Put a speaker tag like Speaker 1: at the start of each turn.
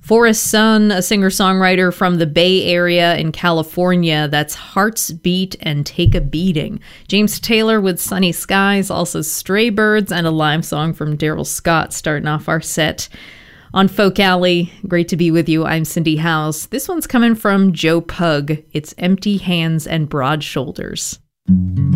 Speaker 1: Forrest Sun, a singer-songwriter from the Bay Area in California. That's Hearts Beat and Take a Beating. James Taylor with Sunny Skies, also Stray Birds, and a live song from Daryl Scott starting off our set. On Folk Alley, great to be with you. I'm Cindy House. This one's coming from Joe Pug. It's Empty Hands and Broad Shoulders.